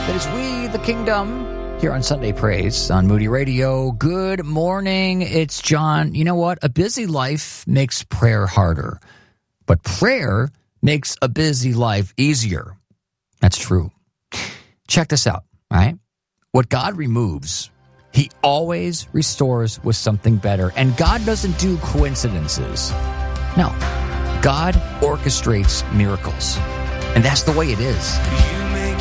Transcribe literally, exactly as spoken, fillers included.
That is We the Kingdom here on Sunday Praise on Moody Radio. Good morning. It's John. You know what? A busy life makes prayer harder, but prayer makes a busy life easier. That's true. Check this out, all right? What God removes, He always restores with something better. And God doesn't do coincidences. No. God orchestrates miracles. And that's the way it is.